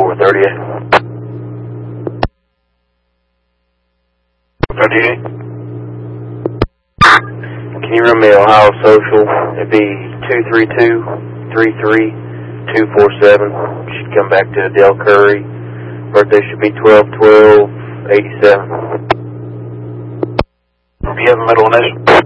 438. 38. Can you run me Ohio Social? It'd be 232-33-247. Should come back to Dale Curry. Birthday should be 12/12/87. Do you have a middle initial?